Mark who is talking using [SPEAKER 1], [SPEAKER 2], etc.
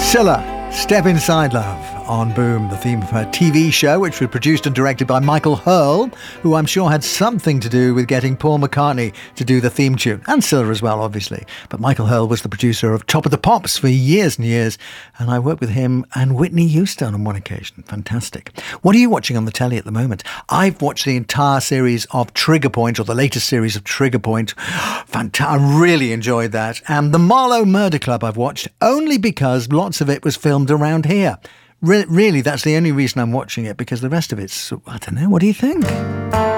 [SPEAKER 1] Scylla, Step Inside Love on Boom, the theme of her TV show, which was produced and directed by Michael Hurl, who I'm sure had something to do with getting Paul McCartney to do the theme tune, and Scylla as well, obviously. But Michael Hurl was the producer of Top of the Pops for years and years, and I worked with him and Whitney Houston on one occasion. Fantastic. What are you watching on the telly at the moment? I've watched the entire series of Trigger Point, or the latest series of Trigger Point. I really enjoyed that. And the Marlowe Murder Club I've watched, only because lots of it was filmed around here. Really, that's the only reason I'm watching it, because the rest of it's, I don't know, what do you think?